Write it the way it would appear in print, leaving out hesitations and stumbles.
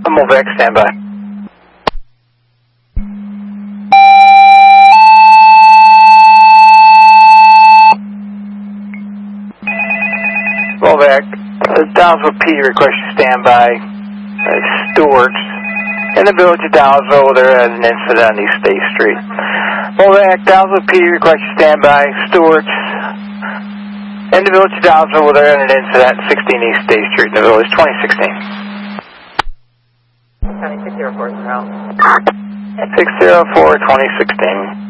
Movac, stand by. Movac, Downsville PD request you stand by. Stewart's in the village of Downsville. There is an incident on East State Street. Movac, Downsville PD request you stand by. Stewart's in the village of Downsville. There is an incident 16 East State Street in the village, 2016. County 604 is out. 604, 2016.